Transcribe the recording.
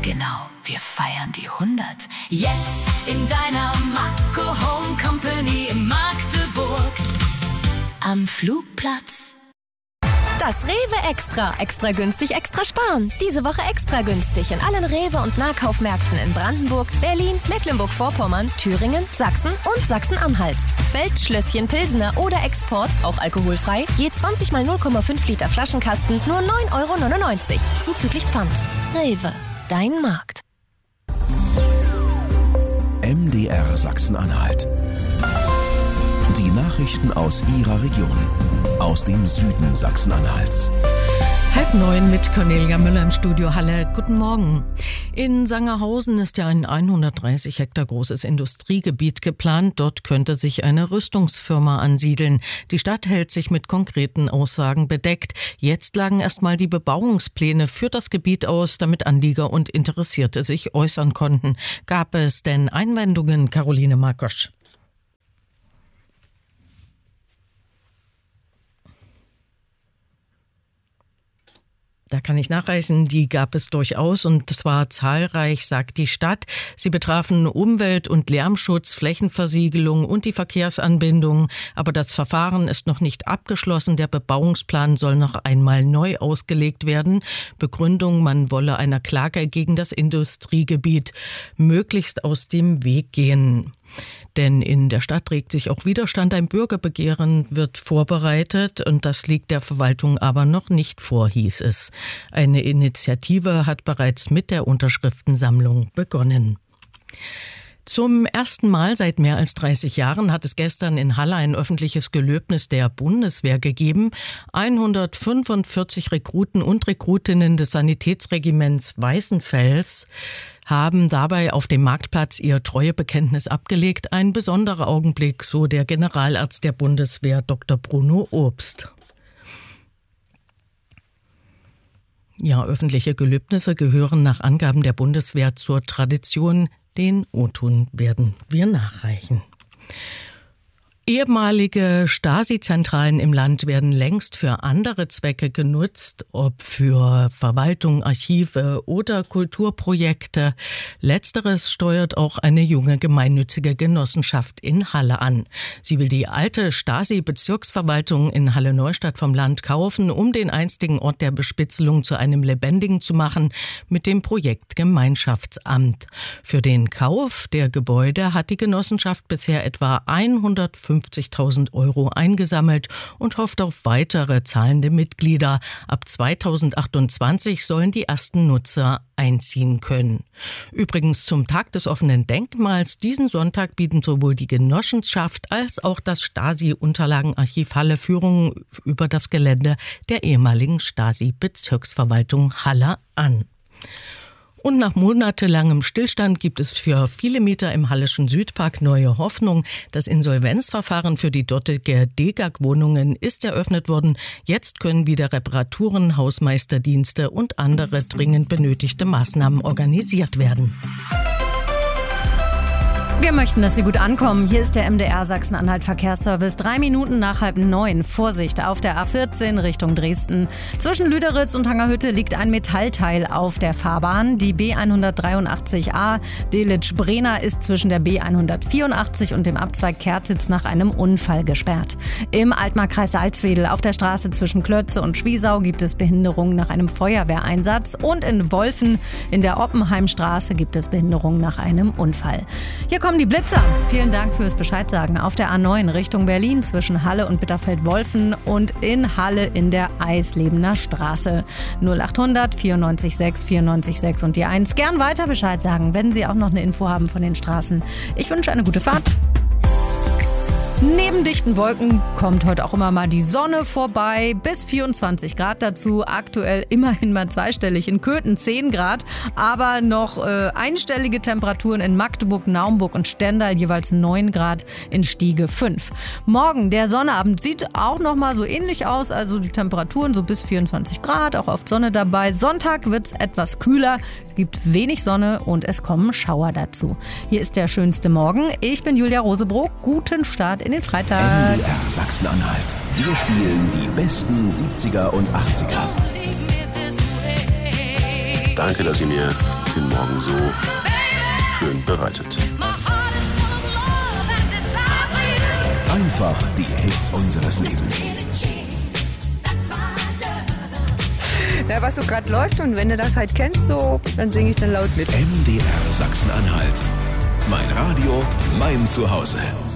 Genau, wir feiern die 100. Jetzt in deiner Makro Home Company in Magdeburg am Flugplatz. Das Rewe Extra. Extra günstig, extra sparen. Diese Woche extra günstig in allen Rewe- und Nahkaufmärkten in Brandenburg, Berlin, Mecklenburg-Vorpommern, Thüringen, Sachsen und Sachsen-Anhalt. Feldschlösschen Pilsener oder Export, auch alkoholfrei, je 20 mal 0,5 Liter Flaschenkasten, nur 9,99 €. Zuzüglich Pfand. Rewe, dein Markt. MDR Sachsen-Anhalt. Die Nachrichten aus Ihrer Region. Aus dem Süden Sachsen-Anhalts. 8:30 mit Cornelia Müller im Studio Halle. Guten Morgen. In Sangerhausen ist ja ein 130 Hektar großes Industriegebiet geplant. Dort könnte sich eine Rüstungsfirma ansiedeln. Die Stadt hält sich mit konkreten Aussagen bedeckt. Jetzt lagen erstmal die Bebauungspläne für das Gebiet aus, damit Anlieger und Interessierte sich äußern konnten. Gab es denn Einwendungen, Caroline Markosch? Da kann ich nachreichen, die gab es durchaus und zwar zahlreich, sagt die Stadt. Sie betrafen Umwelt- und Lärmschutz, Flächenversiegelung und die Verkehrsanbindung. Aber das Verfahren ist noch nicht abgeschlossen. Der Bebauungsplan soll noch einmal neu ausgelegt werden. Begründung, man wolle einer Klage gegen das Industriegebiet möglichst aus dem Weg gehen. Denn in der Stadt regt sich auch Widerstand. Ein Bürgerbegehren wird vorbereitet und das liegt der Verwaltung aber noch nicht vor, hieß es. Eine Initiative hat bereits mit der Unterschriftensammlung begonnen. Zum ersten Mal seit mehr als 30 Jahren hat es gestern in Halle ein öffentliches Gelöbnis der Bundeswehr gegeben. 145 Rekruten und Rekrutinnen des Sanitätsregiments Weißenfels haben dabei auf dem Marktplatz ihr Treuebekenntnis abgelegt. Ein besonderer Augenblick, so der Generalarzt der Bundeswehr, Dr. Bruno Obst. Ja, öffentliche Gelöbnisse gehören nach Angaben der Bundeswehr zur Tradition. Den O-Ton werden wir nachreichen. Ehemalige Stasi-Zentralen im Land werden längst für andere Zwecke genutzt, ob für Verwaltung, Archive oder Kulturprojekte. Letzteres steuert auch eine junge gemeinnützige Genossenschaft in Halle an. Sie will die alte Stasi-Bezirksverwaltung in Halle-Neustadt vom Land kaufen, um den einstigen Ort der Bespitzelung zu einem lebendigen zu machen, mit dem Projekt Gemeinschaftsamt. Für den Kauf der Gebäude hat die Genossenschaft bisher etwa 150.000 € eingesammelt und hofft auf weitere zahlende Mitglieder. Ab 2028 sollen die ersten Nutzer einziehen können. Übrigens zum Tag des offenen Denkmals diesen Sonntag bieten sowohl die Genossenschaft als auch das Stasi-Unterlagenarchiv Halle Führungen über das Gelände der ehemaligen Stasi-Bezirksverwaltung Halle an. Und nach monatelangem Stillstand gibt es für viele Mieter im Halleschen Südpark neue Hoffnung. Das Insolvenzverfahren für die dortige DEGAG-Wohnungen ist eröffnet worden. Jetzt können wieder Reparaturen, Hausmeisterdienste und andere dringend benötigte Maßnahmen organisiert werden. Wir möchten, dass Sie gut ankommen. Hier ist der MDR Sachsen-Anhalt Verkehrsservice. 3 Minuten nach 8:30. Vorsicht auf der A14 Richtung Dresden. Zwischen Lüderitz und Hangerhütte liegt ein Metallteil auf der Fahrbahn. Die B183a Delitzsch-Brena ist zwischen der B184 und dem Abzweig Kertitz nach einem Unfall gesperrt. Im Altmarkkreis Salzwedel auf der Straße zwischen Klötze und Schwiesau gibt es Behinderungen nach einem Feuerwehreinsatz. Und in Wolfen in der Oppenheimstraße gibt es Behinderungen nach einem Unfall. Hier kommen die Blitzer. Vielen Dank fürs Bescheidsagen. Auf der A9 Richtung Berlin zwischen Halle und Bitterfeld-Wolfen und in Halle in der Eislebener Straße. 0800 94 6 94 6 und die 1. Gern weiter Bescheid sagen, wenn Sie auch noch eine Info haben von den Straßen. Ich wünsche eine gute Fahrt. Neben dichten Wolken kommt heute auch immer mal die Sonne vorbei. Bis 24 Grad dazu. Aktuell immerhin mal zweistellig. In Köthen 10 Grad. Aber noch einstellige Temperaturen in Magdeburg, Naumburg und Stendal. Jeweils 9 Grad, in Stiege 5. Morgen, der Sonnabend, sieht auch noch mal so ähnlich aus. Also die Temperaturen so bis 24 Grad. Auch oft Sonne dabei. Sonntag wird es etwas kühler. Es gibt wenig Sonne und es kommen Schauer dazu. Hier ist der schönste Morgen. Ich bin Julia Rosebrock. Guten Start in den Freitag. MDR Sachsen-Anhalt. Wir spielen die besten 70er und 80er. Danke, dass Sie mir den Morgen so schön bereitet. Einfach die Hits unseres Lebens. Ja, was so gerade läuft und wenn du das halt kennst, so, dann singe ich dann laut mit. MDR Sachsen-Anhalt. Mein Radio, mein Zuhause.